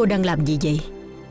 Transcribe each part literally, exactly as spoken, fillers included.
Cô đang làm gì vậy?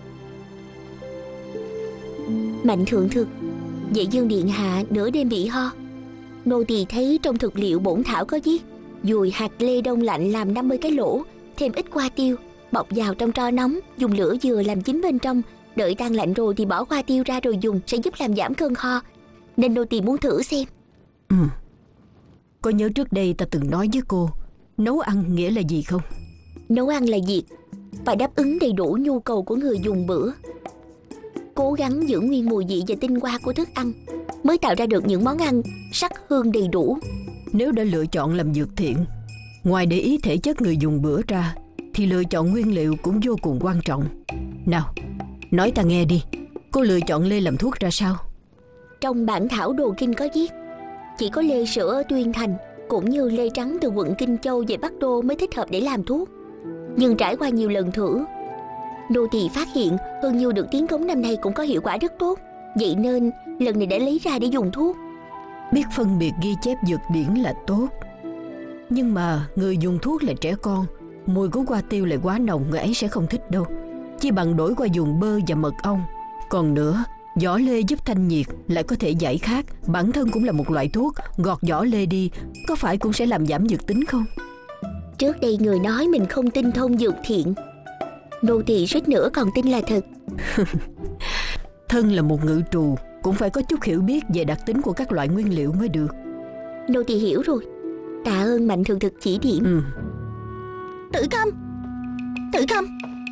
Mạnh thượng thực, Vệ Dương điện hạ nửa đêm bị ho. Nô tỳ thấy trong thực liệu bổn thảo có viết dùi hạt lê đông lạnh làm năm mươi cái lỗ, thêm ít hoa tiêu, bọc vào trong tro nóng, dùng lửa dừa làm chín bên trong, đợi tan lạnh rồi thì bỏ hoa tiêu ra rồi dùng, sẽ giúp làm giảm cơn ho. Nên nô tỳ muốn thử xem. Ừ. Có nhớ trước đây ta từng nói với cô nấu ăn nghĩa là gì không? Nấu ăn là việc phải đáp ứng đầy đủ nhu cầu của người dùng bữa, cố gắng giữ nguyên mùi vị và tinh hoa của thức ăn, mới tạo ra được những món ăn sắc hương đầy đủ. Nếu đã lựa chọn làm dược thiện, ngoài để ý thể chất người dùng bữa ra, thì lựa chọn nguyên liệu cũng vô cùng quan trọng. Nào, nói ta nghe đi, cô lựa chọn lê làm thuốc ra sao? Trong bản thảo đồ kinh có viết chỉ có lê sữa ở Tuyên Thành cũng như lê trắng từ quận Kinh Châu về Bắc Đô mới thích hợp để làm thuốc. Nhưng trải qua nhiều lần thử, nô tỳ phát hiện hương nhu được tiến cống năm nay cũng có hiệu quả rất tốt. Vậy nên lần này đã lấy ra để dùng thuốc. Biết phân biệt ghi chép dược điển là tốt, nhưng mà người dùng thuốc là trẻ con, mùi của hoa tiêu lại quá nồng, người ấy sẽ không thích đâu. Chỉ bằng đổi qua dùng bơ và mật ong. Còn nữa, vỏ lê giúp thanh nhiệt, lại có thể giải khát, bản thân cũng là một loại thuốc. Gọt vỏ lê đi, có phải cũng sẽ làm giảm dược tính không? Trước đây người nói mình không tin thông dược thiện, nô tỳ suýt nữa còn tin là thật. Thân là một ngự trù, cũng phải có chút hiểu biết về đặc tính của các loại nguyên liệu mới được. Nô tỳ hiểu rồi, tạ ơn Mạnh thượng thực chỉ điểm. Ừ. Tử Khâm, Tử Khâm.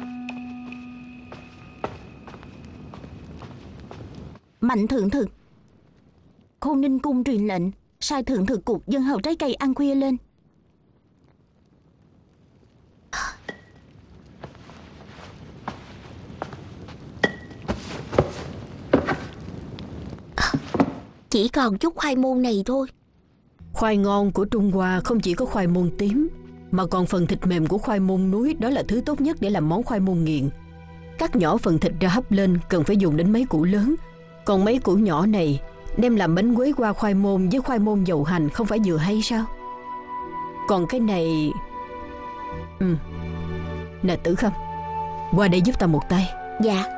Mạnh thượng thực, Khô Ninh cung truyền lệnh sai thượng thực cục dân hầu trái cây ăn khuya lên. Chỉ còn chút khoai môn này thôi. Khoai ngon của Trung Hoa không chỉ có khoai môn tím, mà còn phần thịt mềm của khoai môn núi. Đó là thứ tốt nhất để làm món khoai môn nghiền. Cắt nhỏ phần thịt ra hấp lên cần phải dùng đến mấy củ lớn. Còn mấy củ nhỏ này đem làm bánh quế qua khoai môn với khoai môn dầu hành không phải vừa hay sao? Còn cái này... Ừ. Nè Tử Khâm, qua đây giúp ta một tay. Dạ.